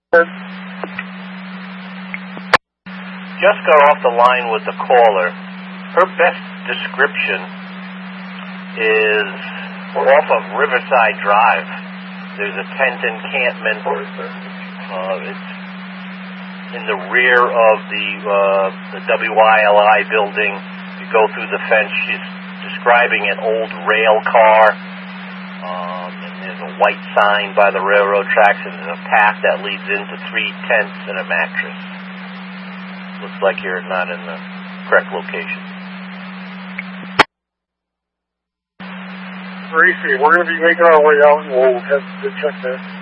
Just got off the line with the caller. Her best description is off of Riverside Drive. There's a tent encampment. It's in the rear of the WILI building. You go through the fence. She's describing an old rail car. And there's a white sign by the railroad tracks, and there's a path that leads into 3 tents and a mattress. Looks like you're not in the correct location. Tracy, we're going to be making our way out, and we'll have to check that.